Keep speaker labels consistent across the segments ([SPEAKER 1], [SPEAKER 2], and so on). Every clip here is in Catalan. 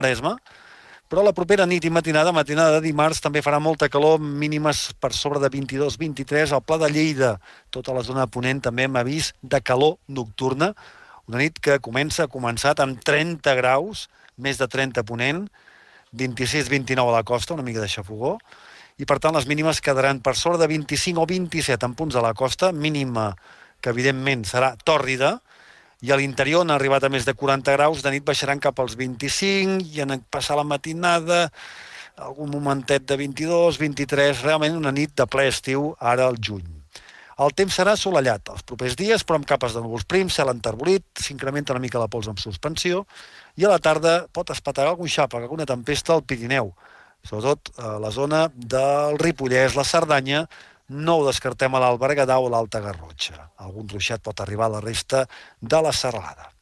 [SPEAKER 1] Maresme, però la propera nit i matinada de dimarts, també farà molta calor, mínimes per sobre de 22-23. Al Pla de Lleida, tota la zona de Ponent, també hem avís de calor nocturna. Una nit que ha començat amb 30 graus, més de 30 a Ponent, 26-29 a la costa, una mica de xafogó, i per tant les mínimes quedaran per sobre de 25 o 27 en punts de la costa, mínima que evidentment serà tòrrida, i a l'interior han arribat a més de 40 graus, de nit baixaran cap als 25, i en passar la matinada algun momentet de 22, 23, realment una nit de ple estiu ara al juny. El temps serà assolellat els propers dies, però amb capes de núvols prims, cel enterbolit, s'incrementa una mica la pols en suspensió, i a la tarda pot espetegar algun xàfec, alguna tempesta al Pirineu, sobretot a la zona del Ripollès, la Cerdanya. No ho descartem a l'Alt Berguedà o l'Alta Garrotxa. Algun ruixat pot arribar a la resta de la serralada.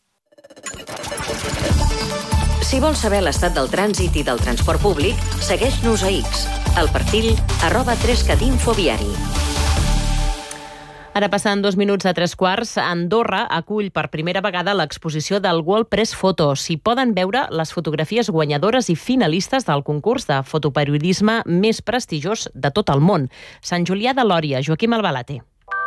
[SPEAKER 2] Si vols saber l'estat del trànsit i del transport públic, segueix-nos a X, al perfil @3catinfoviari.
[SPEAKER 3] Ara passen 2 minuts a 3 quarts. Andorra acull per primera vegada l'exposició del World Press Photo. S'hi poden veure les fotografies guanyadores i finalistes del concurs de fotoperiodisme més prestigiós de tot el món. Sant Julià de Lòria, Joaquim Albalate.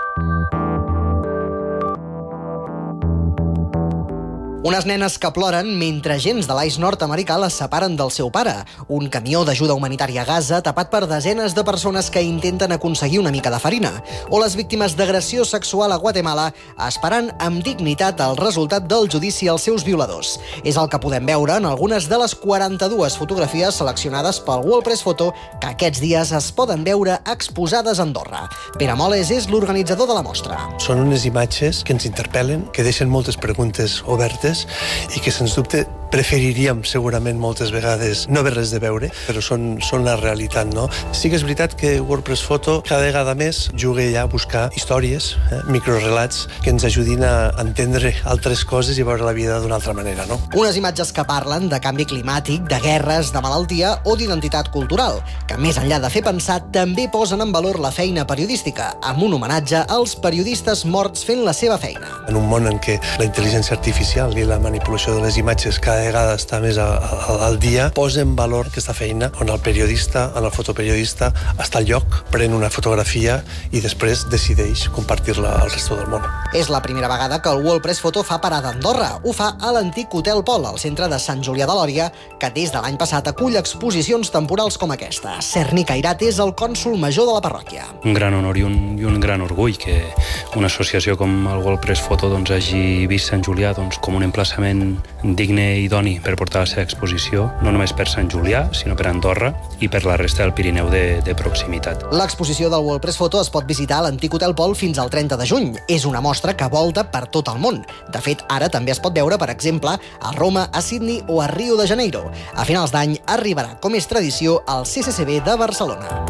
[SPEAKER 4] Unes nenes que ploren mentre agents de l'AIS nord-americà les separen del seu pare. Un camió d'ajuda humanitària a Gaza tapat per desenes de persones que intenten aconseguir una mica de farina. O les víctimes d'agressió sexual a Guatemala esperant amb dignitat el resultat del judici als seus violadors. És el que podem veure en algunes de les 42 fotografies seleccionades pel World Press Photo que aquests dies es poden veure exposades a Andorra. Pere Moles és l'organitzador de la mostra.
[SPEAKER 5] Són unes imatges que ens interpel·len, que deixen moltes preguntes obertes i que, sens dubte, preferiríem segurament moltes vegades no haver-les de veure, però són la realitat, no? Sí que és veritat que World Press Photo cada vegada més juga ja a buscar històries, microrelats, que ens ajudin a entendre altres coses i veure la vida d'una altra manera, no?
[SPEAKER 4] Unes imatges que parlen de canvi climàtic, de guerres, de malaltia o d'identitat cultural, que més enllà de fer pensar, també posen en valor la feina periodística, amb un homenatge als periodistes morts fent la seva feina.
[SPEAKER 5] En un món en què la intel·ligència artificial i la manipulació de les imatges cada vegada està més al dia, posa en valor aquesta feina on el periodista, el fotoperiodista, està al lloc, pren una fotografia i després decideix compartir-la al resto del món.
[SPEAKER 4] És la primera vegada que el World Press Photo fa parada a Andorra. Ho fa a l'antic Hotel Pol, al centre de Sant Julià de Lòria, que des de l'any passat acull exposicions temporals com aquesta. Cerny Cairat és el cònsol major de la parròquia.
[SPEAKER 6] Un gran honor i un gran orgull que una associació com el World Press Photo hagi vist Sant Julià com un emplaçament digne i idoni per portar la seva exposició, no només per Sant Julià, sinó per Andorra i per la resta del Pirineu de proximitat.
[SPEAKER 4] L'exposició del World Press Photo es pot visitar a l'antic Hotel Pol fins al 30 de juny. És una mostra que volta per tot el món. De fet, ara també es pot veure, per exemple, a Roma, a Sydney o a Rio de Janeiro. A finals d'any arribarà, com és tradició, al CCCB de Barcelona.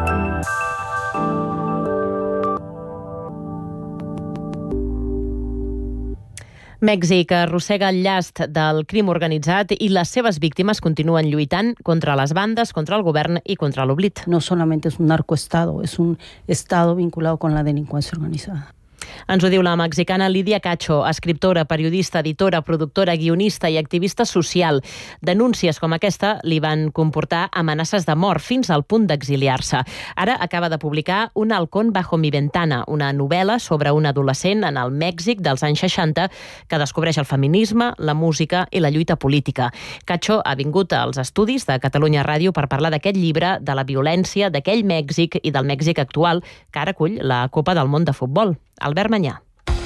[SPEAKER 3] Mèxic arrossega el llast del crim organitzat i les seves víctimes continuen lluitant contra les bandes, contra el govern i contra l'oblit.
[SPEAKER 7] No solamente es un narcoestado, es un estado vinculado con la delincuencia organizada.
[SPEAKER 3] Ens ho diu la mexicana Lídia Cacho, escriptora, periodista, editora, productora, guionista i activista social. Denúncies com aquesta li van comportar amenaces de mort fins al punt d'exiliar-se. Ara acaba de publicar Un halcón bajo mi ventana, una novel·la sobre un adolescent en el Mèxic dels anys 60 que descobreix el feminisme, la música i la lluita política. Cacho ha vingut als estudis de Catalunya Ràdio per parlar d'aquest llibre, de la violència d'aquell Mèxic i del Mèxic actual, que ara acull la Copa del Món de Futbol. Albert Manyà.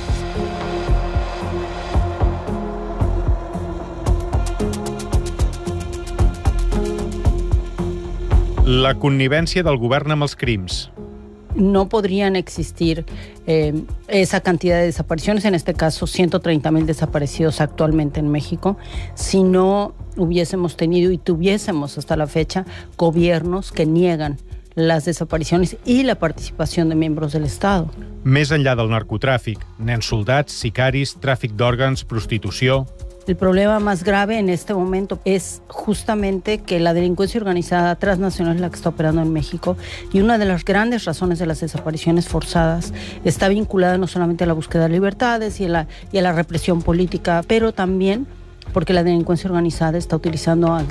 [SPEAKER 8] La connivència del govern amb els crims.
[SPEAKER 7] No podrían existir esa cantidad de desapariciones, en este caso 130,000 desaparecidos actualmente en México, si no hubiésemos tenido y tuviésemos hasta la fecha gobiernos que niegan las desapariciones y la participación de miembros del Estado.
[SPEAKER 8] Més enllà del narcotràfic, nens soldats, sicaris, tràfic d'òrgans, prostitució...
[SPEAKER 7] El problema más grave en este momento es justamente que la delincuencia organizada transnacional es la que está operando en México y una de las grandes razones de las desapariciones forzadas está vinculada no solamente a la búsqueda de libertades y a la represión política, pero también porque la delincuencia organizada está utilizando a